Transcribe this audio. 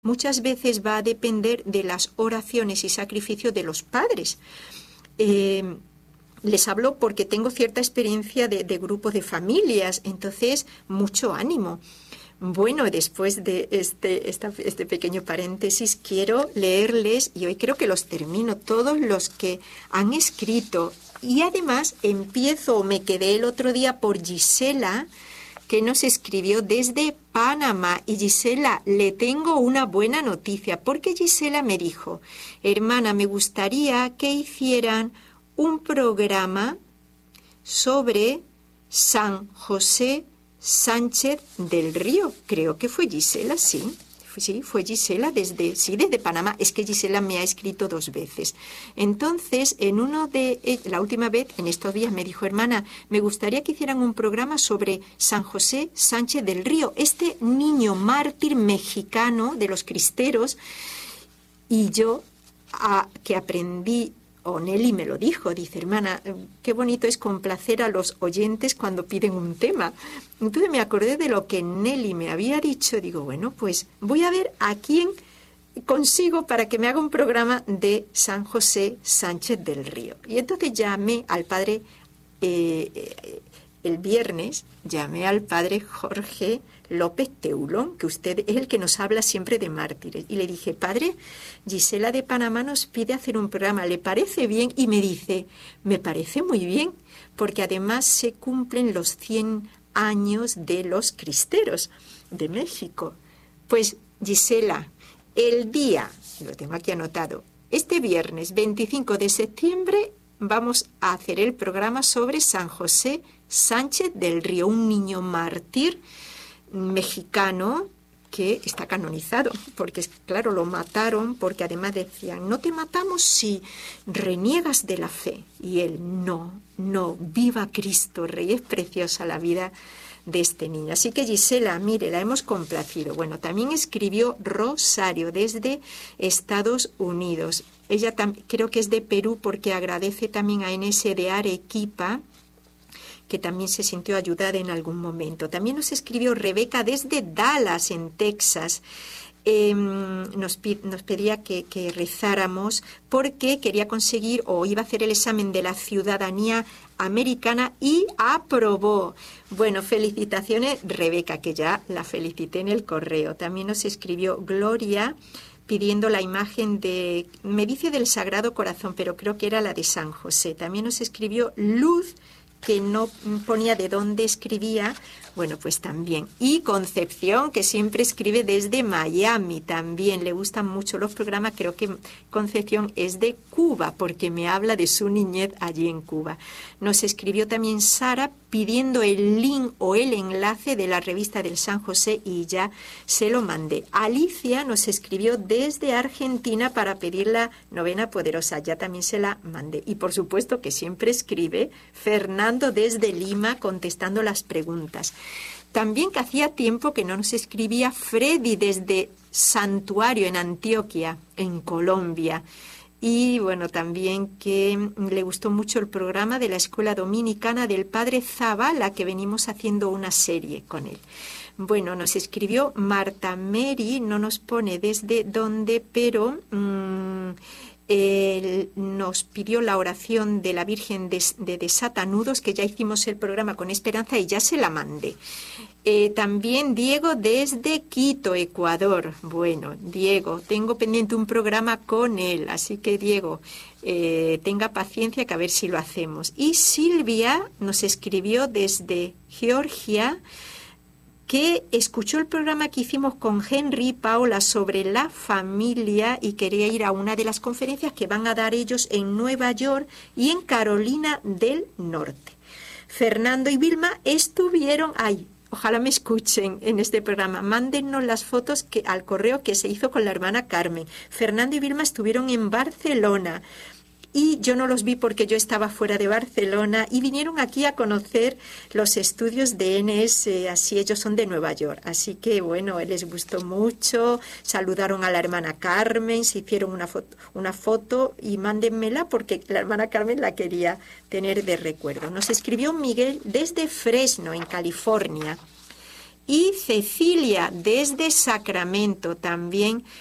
muchas veces va a depender de las oraciones y sacrificios de los padres. Les hablo porque tengo cierta experiencia de grupos de familias, entonces mucho ánimo. Bueno, después de este pequeño paréntesis, quiero leerles, y hoy creo que los termino, todos los que han escrito. Y además empiezo, o me quedé el otro día por Gisela, que nos escribió desde Panamá. Y Gisela, le tengo una buena noticia, porque Gisela me dijo, hermana, me gustaría que hicieran un programa sobre San José Sánchez del Río. Creo que fue Gisela, sí. Sí, fue Gisela desde Panamá. Es que Gisela me ha escrito 2 veces. Entonces, la última vez, en estos días, me dijo, hermana, me gustaría que hicieran un programa sobre San José Sánchez del Río, este niño mártir mexicano de los cristeros. Y yo, que aprendí, o Nelly me lo dijo, dice, hermana, qué bonito es complacer a los oyentes cuando piden un tema. Entonces me acordé de lo que Nelly me había dicho, digo, bueno, pues voy a ver a quién consigo para que me haga un programa de San José Sánchez del Río. Y entonces llamé al padre, el viernes, llamé al padre Jorge López Teulón, que usted es el que nos habla siempre de mártires. Y le dije, padre, Gisela de Panamá nos pide hacer un programa, ¿le parece bien? Y me dice, me parece muy bien, porque además se cumplen los 100 años de los cristeros de México. Pues, Gisela, el día, lo tengo aquí anotado, este viernes 25 de septiembre vamos a hacer el programa sobre San José Sánchez del Río, un niño mártir mexicano que está canonizado, porque claro, lo mataron porque además decían, no te matamos si reniegas de la fe. Y él, no, viva Cristo Rey, es preciosa la vida de este niño. Así que Gisela, mire, la hemos complacido. Bueno, también escribió Rosario desde Estados Unidos. Ella creo que es de Perú porque agradece también a NS de Arequipa, que también se sintió ayudada en algún momento. También nos escribió Rebeca desde Dallas, en Texas. Nos pedía que rezáramos porque quería conseguir o iba a hacer el examen de la ciudadanía americana y aprobó. Bueno, felicitaciones, Rebeca, que ya la felicité en el correo. También nos escribió Gloria pidiendo la imagen me dice del Sagrado Corazón, pero creo que era la de San José. También nos escribió Luz, que no ponía de dónde escribía, bueno, pues también. Y Concepción, que siempre escribe desde Miami, también le gustan mucho los programas. Creo que Concepción es de Cuba, porque me habla de su niñez allí en Cuba. Nos escribió también Sara pidiendo el link o el enlace de la revista del San José y ya se lo mandé. Alicia nos escribió desde Argentina para pedir la novena poderosa, ya también se la mandé. Y por supuesto que siempre escribe Fernando desde Lima contestando las preguntas. También que hacía tiempo que no nos escribía Freddy desde Santuario en Antioquia, en Colombia. Y bueno, también que le gustó mucho el programa de la Escuela Dominicana del Padre Zavala, que venimos haciendo una serie con él. Bueno, nos escribió Marta Mary, no nos pone desde dónde, pero él nos pidió la oración de la Virgen de Desatanudos, que ya hicimos el programa con Esperanza y ya se la mandé. También Diego desde Quito, Ecuador. Bueno, Diego, tengo pendiente un programa con él, así que Diego, tenga paciencia que a ver si lo hacemos. Y Silvia nos escribió desde Georgia, que escuchó el programa que hicimos con Henry y Paola sobre la familia y quería ir a una de las conferencias que van a dar ellos en Nueva York y en Carolina del Norte. Fernando y Vilma estuvieron ahí. Ojalá me escuchen en este programa. Mándennos las fotos al correo que se hizo con la hermana Carmen. Fernando y Vilma estuvieron en Barcelona. Y yo no los vi porque yo estaba fuera de Barcelona y vinieron aquí a conocer los estudios de NS, así ellos son de Nueva York. Así que bueno, les gustó mucho, saludaron a la hermana Carmen, se hicieron una foto y mándenmela porque la hermana Carmen la quería tener de recuerdo. Nos escribió Miguel desde Fresno, en California. Y Cecilia desde Sacramento también